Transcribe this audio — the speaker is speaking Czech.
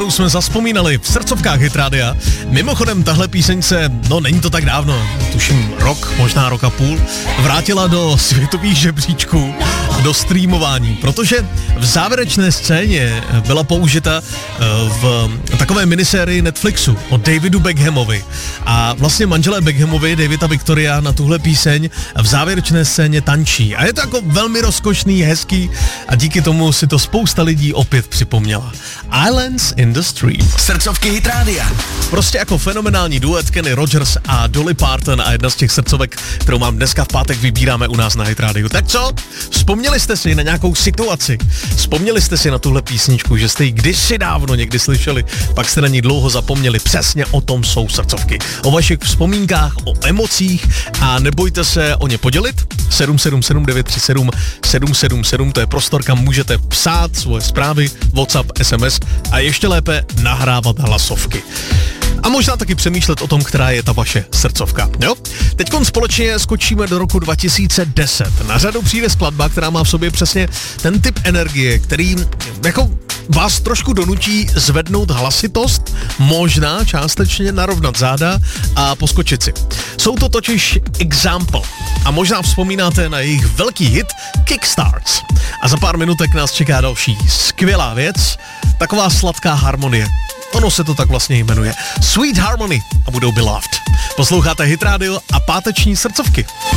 kterou jsme zavzpomínali v srdcovkách Hit Rádia. Mimochodem, tahle píseň není to tak dávno, tuším rok, možná rok a půl, vrátila do světových žebříčků a do streamování, protože v závěrečné scéně byla použita v takové minisérii Netflixu o Davidu Beckhamovi. A vlastně manželé Beckhamovi, David a Victoria, na tuhle píseň v závěrečné scéně tančí. A je to jako velmi rozkošný, hezký a díky tomu si to spousta lidí opět připomněla. Islands in the Stream. Srdcovky Hit Rádia. Prostě jako fenomenální duet Kenny Rogers a Dolly Parton a jedna z těch srdcovek, kterou mám dneska v pátek vybíráme u nás na Hit Rádiu. Tak co? Vzpomněli jste si na nějakou situaci? Vzpomněli jste si na tuhle písničku, že jste ji kdysi dávno někdy slyšeli, pak jste na ní dlouho zapomněli. Přesně o tom jsou srdcovky. O vašich vzpomínkách, o emocích a nebojte se o ně podělit. 777 937 777, to je prostor, kam můžete psát svoje zprávy, WhatsApp, SMS a ještě lépe nahrávat hlasovky. A možná taky přemýšlet o tom, která je ta vaše srdcovka, jo? Teďkon společně skočíme do roku 2010. Na řadu přijde skladba, která má v sobě přesně ten typ energie, který jako vás trošku donutí zvednout hlasitost, možná částečně narovnat záda a poskočit si. Jsou to totiž Example a možná vzpomínáte na jejich velký hit Kickstarts. A za pár minutek nás čeká další skvělá věc, taková sladká harmonie. Ono se to tak vlastně jmenuje. Sweet Harmony a budou Beloved. Posloucháte Hit Radio a páteční srdcovky.